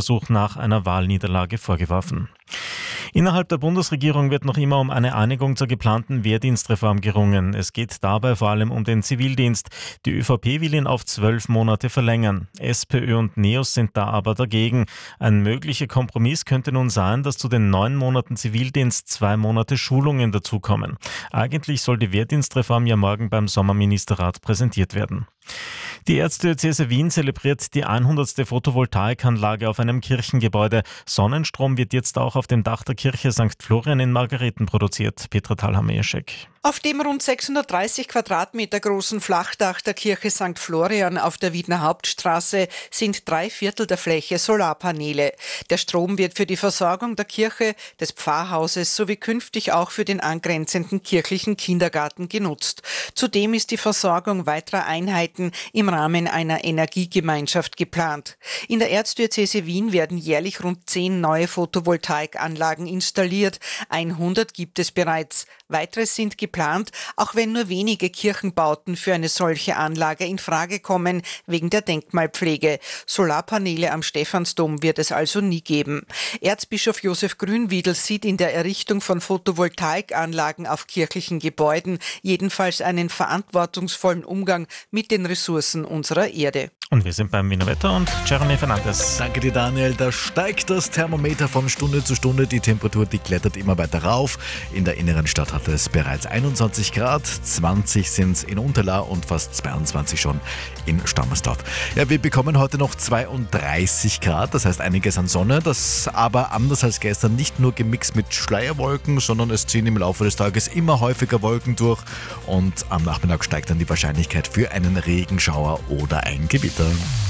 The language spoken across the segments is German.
Putschversuch nach einer Wahlniederlage vorgeworfen. Innerhalb der Bundesregierung wird noch immer um eine Einigung zur geplanten Wehrdienstreform gerungen. Es geht dabei vor allem um den Zivildienst. Die ÖVP will ihn auf 12 Monate verlängern. SPÖ und NEOS sind da aber dagegen. Ein möglicher Kompromiss könnte nun sein, dass zu den 9 Monaten Zivildienst 2 Monate Schulungen dazukommen. Eigentlich soll die Wehrdienstreform ja morgen beim Sommerministerrat präsentiert werden. Die Erzdiözese Wien zelebriert die 100. Photovoltaikanlage auf einem Kirchengebäude. Sonnenstrom wird jetzt auch auf dem Dach der Kirche St. Florian in Margareten produziert. Petra Thalhammer-Eschek. Auf dem rund 630 Quadratmeter großen Flachdach der Kirche St. Florian auf der Wiener Hauptstraße sind 3/4 der Fläche Solarpaneele. Der Strom wird für die Versorgung der Kirche, des Pfarrhauses sowie künftig auch für den angrenzenden kirchlichen Kindergarten genutzt. Zudem ist die Versorgung weiterer Einheiten im Rahmen einer Energiegemeinschaft geplant. In der Erzdiözese Wien werden jährlich rund 10 neue Photovoltaikanlagen installiert. 100 gibt es bereits. Weitere sind geplant, auch wenn nur wenige Kirchenbauten für eine solche Anlage in Frage kommen, wegen der Denkmalpflege. Solarpaneele am Stephansdom wird es also nie geben. Erzbischof Josef Grünwiedel sieht in der Errichtung von Photovoltaikanlagen auf kirchlichen Gebäuden jedenfalls einen verantwortungsvollen Umgang mit den Ressourcen unserer Erde. Und wir sind beim Wiener Wetter und Jeremy Fernandes. Danke dir, Daniel. Da steigt das Thermometer von Stunde zu Stunde. Die Temperatur, die klettert immer weiter rauf. In der inneren Stadt hat es bereits 21 Grad, 20 sind es in Unterlaa und fast 22 schon in Stammersdorf. Ja, wir bekommen heute noch 32 Grad, das heißt einiges an Sonne. Das aber anders als gestern nicht nur gemixt mit Schleierwolken, sondern es ziehen im Laufe des Tages immer häufiger Wolken durch. Und am Nachmittag steigt dann die Wahrscheinlichkeit für einen Regenschauer oder ein Gewitter.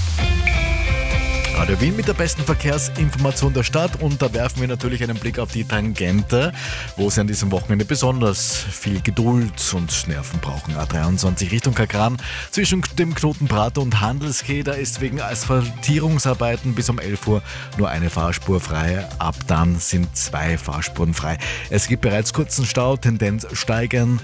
Radio Wien mit der besten Verkehrsinformation der Stadt und da werfen wir natürlich einen Blick auf die Tangente, wo sie an diesem Wochenende besonders viel Geduld und Nerven brauchen. A23 Richtung Kagran zwischen dem Knoten Prater und Handelskeh, da ist wegen Asphaltierungsarbeiten bis um 11 Uhr nur eine Fahrspur frei. Ab dann sind 2 Fahrspuren frei. Es gibt bereits kurzen Stau, Tendenz steigend.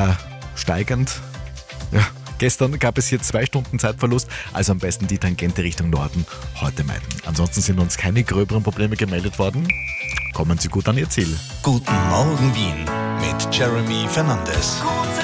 Ja. Gestern gab es hier 2 Stunden Zeitverlust, also am besten die Tangente Richtung Norden heute meiden. Ansonsten sind uns keine gröberen Probleme gemeldet worden. Kommen Sie gut an Ihr Ziel. Guten Morgen Wien mit Jeremy Fernandes.